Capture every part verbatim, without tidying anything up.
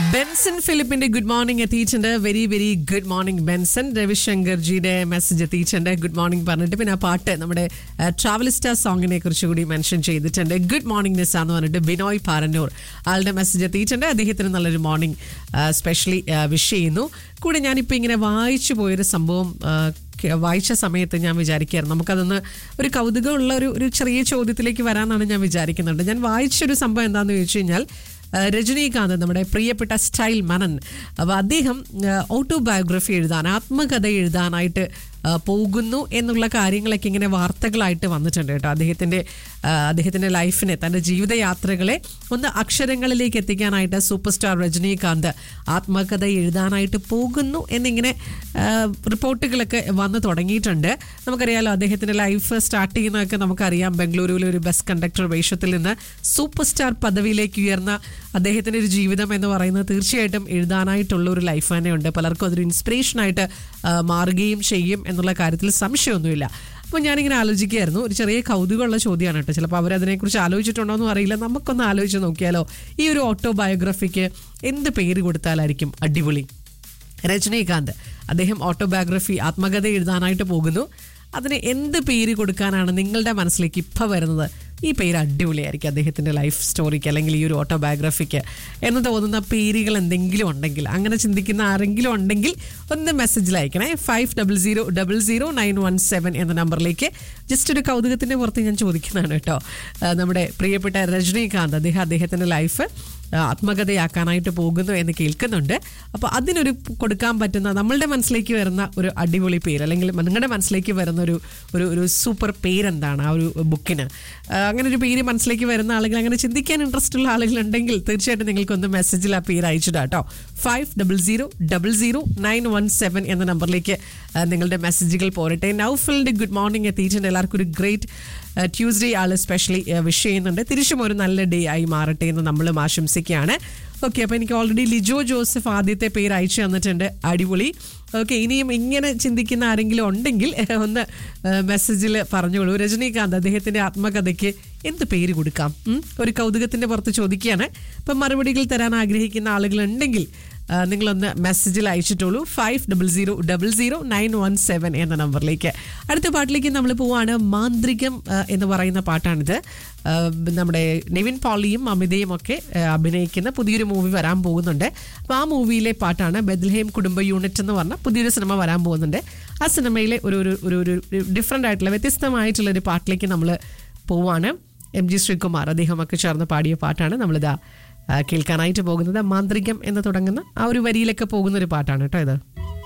Benson ഫിലിപ്പിന്റെ good morning എത്തിയിട്ടുണ്ട്. Very very good morning Benson. രവിശങ്കർജിയുടെ message എത്തിയിട്ടുണ്ട്. Good morning പറഞ്ഞിട്ട് പിന്നെ ആ പാട്ട് നമ്മുടെ ട്രാവലിസ്റ്റർ സോങ്ങിനെ കുറിച്ച് കൂടി മെൻഷൻ ചെയ്തിട്ടുണ്ട്. ഗുഡ് മോർണിംഗ് നിസ എന്ന് പറഞ്ഞിട്ട് ബിനോയ് പാരന്നൂർ ആളുടെ മെസ്സേജ് എത്തിയിട്ടുണ്ട്. അദ്ദേഹത്തിന് നല്ലൊരു മോർണിംഗ് സ്പെഷ്യലി വിഷ് ചെയ്യുന്നു. കൂടെ ഞാനിപ്പോൾ ഇങ്ങനെ വായിച്ചു പോയൊരു സംഭവം വായിച്ച സമയത്ത് ഞാൻ വിചാരിക്കുകയായിരുന്നു നമുക്കതൊന്ന് ഒരു കൗതുകമുള്ള ഒരു ഒരു ചെറിയ ചോദ്യത്തിലേക്ക് വരാമെന്നാണ് ഞാൻ വിചാരിക്കുന്നുണ്ട്. ഞാൻ വായിച്ചൊരു സംഭവം എന്താണെന്ന് ചോദിച്ചു കഴിഞ്ഞാൽ രജനീകാന്ത് നമ്മുടെ പ്രിയപ്പെട്ട സ്റ്റൈൽ മനൻ അപ്പോൾ അദ്ദേഹം ഓട്ടോബയോഗ്രഫി എഴുതാൻ ആത്മകഥ എഴുതാനായിട്ട് പോകുന്നു എന്നുള്ള കാര്യങ്ങളൊക്കെ ഇങ്ങനെ വാർത്തകളായിട്ട് വന്നിട്ടുണ്ട് കേട്ടോ. അദ്ദേഹത്തിൻ്റെ അദ്ദേഹത്തിൻ്റെ ലൈഫിനെ തൻ്റെ ജീവിതയാത്രകളെ ഒന്ന് അക്ഷരങ്ങളിലേക്ക് എത്തിക്കാനായിട്ട് സൂപ്പർ സ്റ്റാർ രജനീകാന്ത് ആത്മകഥ എഴുതാനായിട്ട് പോകുന്നു എന്നിങ്ങനെ റിപ്പോർട്ടുകളൊക്കെ വന്ന് തുടങ്ങിയിട്ടുണ്ട്. നമുക്കറിയാലോ അദ്ദേഹത്തിൻ്റെ ലൈഫ് സ്റ്റാർട്ട് ചെയ്യുന്നതൊക്കെ നമുക്കറിയാം. ബംഗളൂരുവിലെ ഒരു ബസ് കണ്ടക്ടർ വേഷത്തിൽ നിന്ന് സൂപ്പർ സ്റ്റാർ പദവിയിലേക്ക് ഉയർന്ന അദ്ദേഹത്തിൻ്റെ ഒരു ജീവിതം എന്ന് പറയുന്നത് തീർച്ചയായിട്ടും എഴുതാനായിട്ടുള്ള ഒരു ലൈഫ് തന്നെയുണ്ട്. പലർക്കും അതൊരു ഇൻസ്പിറേഷനായിട്ട് മാറുകയും ചെയ്യും എന്നുള്ള കാര്യത്തിൽ സംശയമൊന്നുമില്ല. അപ്പോൾ ഞാനിങ്ങനെ ആലോചിക്കുകയായിരുന്നു, ഒരു ചെറിയ കൗതുകമുള്ള ചോദ്യമാണ് കേട്ടോ. ചിലപ്പോൾ അവരതിനെക്കുറിച്ച് ആലോചിച്ചിട്ടുണ്ടോ എന്നും അറിയില്ല. നമുക്കൊന്ന് ആലോചിച്ച് നോക്കിയാലോ, ഈ ഒരു ഓട്ടോബയോഗ്രഫിക്ക് എന്ത് പേര് കൊടുത്താലായിരിക്കും അടിപൊളി? രജനീകാന്ത് അദ്ദേഹം ഓട്ടോബയോഗ്രഫി ആത്മകഥ എഴുതാനായിട്ട് പോകുന്നു. അതിന് എന്ത് പേര് കൊടുക്കാനാണ് നിങ്ങളുടെ മനസ്സിലേക്ക് ഇപ്പം വരുന്നത്? ഈ പേര് അടിപൊളിയായിരിക്കും അദ്ദേഹത്തിൻ്റെ ലൈഫ് സ്റ്റോറിക്ക് അല്ലെങ്കിൽ ഈ ഒരു ഓട്ടോബയോഗ്രഫിക്ക് എന്ന് തോന്നുന്ന പേരുകൾ എന്തെങ്കിലും ഉണ്ടെങ്കിൽ, അങ്ങനെ ചിന്തിക്കുന്ന ആരെങ്കിലും ഉണ്ടെങ്കിൽ ഒന്ന് മെസ്സേജിൽ അയക്കണേ. Five double zero double zero nine one seven എന്ന നമ്പറിലേക്ക്. ജസ്റ്റ് ഒരു കൗതുകത്തിൻ്റെ പുറത്ത് ഞാൻ ചോദിക്കുന്നതാണ് കേട്ടോ. നമ്മുടെ പ്രിയപ്പെട്ട രജനീകാന്ത് അദ്ദേഹം അദ്ദേഹത്തിൻ്റെ ലൈഫ് ആത്മകഥയാക്കാനായിട്ട് പോകുന്നു എന്ന് കേൾക്കുന്നുണ്ട്. അപ്പോൾ അതിനൊരു കൊടുക്കാൻ പറ്റുന്ന നമ്മളുടെ മനസ്സിലേക്ക് വരുന്ന ഒരു അടിപൊളി പേര് അല്ലെങ്കിൽ നിങ്ങളുടെ മനസ്സിലേക്ക് വരുന്ന ഒരു ഒരു ഒരു സൂപ്പർ പേരെന്താണ് ആ ഒരു ബുക്കിന്? അങ്ങനെ ഒരു പേര് മനസ്സിലേക്ക് വരുന്ന ആളുകൾ, അങ്ങനെ ചിന്തിക്കാൻ ഇൻട്രസ്റ്റ് ഉള്ള ആളുകളുണ്ടെങ്കിൽ തീർച്ചയായിട്ടും നിങ്ങൾക്കൊന്ന് മെസ്സേജിൽ ആ പേര് അയച്ചിടാം കേട്ടോ. Five double zero double zero nine one seven എന്ന നമ്പറിലേക്ക് നിങ്ങളുടെ മെസ്സേജുകൾ പോരട്ടെ. നൗഫലിൻ്റെ ഗുഡ് മോർണിംഗ് എത്തിയിട്ടുണ്ട്. എല്ലാവർക്കും ഒരു ഗ്രേറ്റ് ട്യൂസ്ഡേ ആൾ സ്പെഷ്യലി വിഷ് ചെയ്യുന്നുണ്ട്. തിരിച്ചും ഒരു നല്ല ഡേ ആയി മാറട്ടെ എന്ന് നമ്മളും ആശംസിക്കുകയാണ്. ഓക്കെ, അപ്പോൾ എനിക്ക് ഓൾറെഡി ലിജോ ജോസഫ് ആദ്യത്തെ പേര് അയച്ചു തന്നിട്ടുണ്ട്. അടിപൊളി. ഓക്കെ, ഇനിയും ഇങ്ങനെ ചിന്തിക്കുന്ന ആരെങ്കിലും ഉണ്ടെങ്കിൽ ഒന്ന് മെസ്സേജിൽ പറഞ്ഞോളൂ. രജനീകാന്ത് അദ്ദേഹത്തിൻ്റെ ആത്മകഥയ്ക്ക് എന്ത് പേര് കൊടുക്കാം? ഒരു കൗതുകത്തിൻ്റെ പുറത്ത് ചോദിക്കുകയാണ്. അപ്പം മറുപടികൾ തരാൻ ആഗ്രഹിക്കുന്ന ആളുകളുണ്ടെങ്കിൽ നിങ്ങളൊന്ന് മെസ്സേജിൽ അയച്ചിട്ടുള്ളൂ. Five double zero double zero nine one seven എന്ന നമ്പറിലേക്ക്. അടുത്ത പാട്ടിലേക്ക് നമ്മൾ പോവാണ്. മാന്ത്രികം എന്ന് പറയുന്ന പാട്ടാണിത്. നമ്മുടെ നിവിൻ പോളിയും അമിതയും ഒക്കെ അഭിനയിക്കുന്ന പുതിയൊരു മൂവി വരാൻ പോകുന്നുണ്ട്. അപ്പോൾ ആ മൂവിയിലെ പാട്ടാണ്. ബെത്ലഹേം കുടുംബ യൂണിറ്റ് എന്ന് പറഞ്ഞ പുതിയൊരു സിനിമ വരാൻ പോകുന്നുണ്ട്. ആ സിനിമയിലെ ഒരു ഒരു ഒരു ഡിഫറെൻ്റ് ആയിട്ടുള്ള വ്യത്യസ്തമായിട്ടുള്ളൊരു പാട്ടിലേക്ക് നമ്മൾ പോവാണ്. എം ജി ശ്രീകുമാർ അദ്ദേഹമൊക്കെ ചേർന്ന് പാടിയ പാട്ടാണ് നമ്മളിതാ കേൾക്കാനായിട്ട് പോകുന്നത്. മാന്ത്രികം എന്ന് തുടങ്ങുന്ന ആ ഒരു വരിയിലൊക്കെ പോകുന്ന ഒരു പാട്ടാണ് കേട്ടോ ഇത്.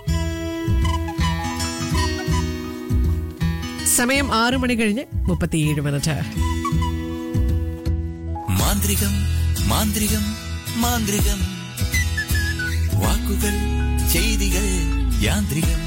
സമയം ആറു മണി കഴിഞ്ഞ് മുപ്പത്തിയേഴ് മിനിറ്റ്. മാന്ത്രികം മാന്ത്രികം മാന്ത്രികം, വാക്കുകൾ ചെയ്തികൾ യാന്ത്രികം.